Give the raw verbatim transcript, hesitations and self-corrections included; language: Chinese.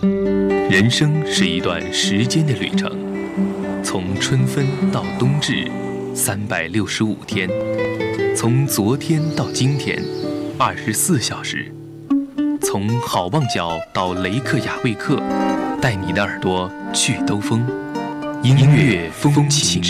人生是一段时间的旅程，从春分到冬至，三百六十五天，从昨天到今天，二十四小时，从好望角到雷克雅未克，带你的耳朵去兜风。音乐风情